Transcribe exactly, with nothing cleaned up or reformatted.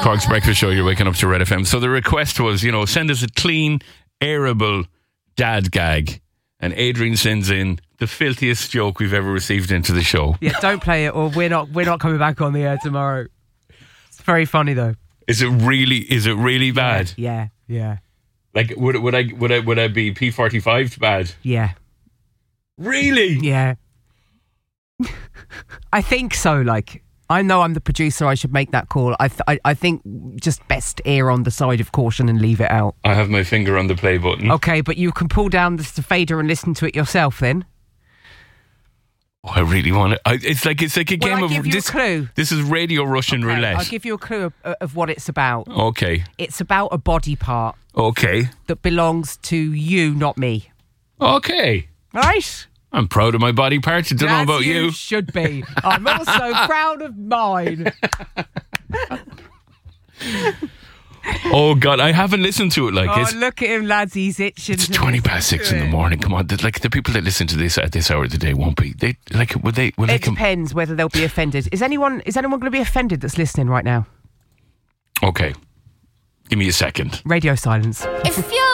Cork's Breakfast Show, you're waking up to Red F M. So the request was, you know, send us a clean, airable dad gag. And Adrian sends in the filthiest joke we've ever received into the show. Yeah, don't play it or we're not we're not coming back on the air tomorrow. It's very funny though. Is it really is it really bad? Yeah, yeah. Like would would I would I would I be P forty-five bad? Yeah. Really? Yeah. I think so, like I know I'm the producer, I should make that call. I, th- I I think just best err on the side of caution and leave it out. I have my finger on the play button. Okay, but you can pull down the fader and listen to it yourself then. Oh, I really want it. I, it's like it's like a Well, game I'll of give you this. a clue. This is Radio Russian Okay, roulette. I'll give you a clue of, of what it's about. Okay. It's about a body part Okay. that belongs to you, not me. Okay. Right? I'm proud of my body parts. I don't know As about you. you should be. I'm also proud of mine. Oh God, I haven't listened to it. Like Oh, it's look at him, lads. He's itching. it's to twenty listen past six to in the it. morning. Come on, the- like the people that listen to this at this hour of the day won't be. They like will they? Will they It come? depends whether they'll be offended. Is anyone is anyone going to be offended that's listening right now? Okay, give me a second. Radio silence. If you're